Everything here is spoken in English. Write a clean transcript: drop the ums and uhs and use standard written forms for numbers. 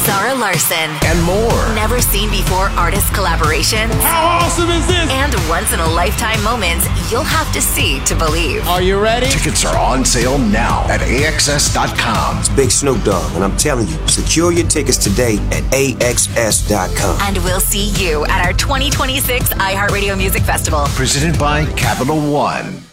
Zara Larson. And more. Never seen before artist collaborations. How awesome is this? And once in a lifetime moments you'll have to see to believe. Are you ready? Tickets are on sale now at AXS.com. It's Big Snoop Dogg, and I'm telling you, secure your tickets today at AXS.com. And we'll see you at our 2026 iHeartRadio Music Festival. Presented by Capital One.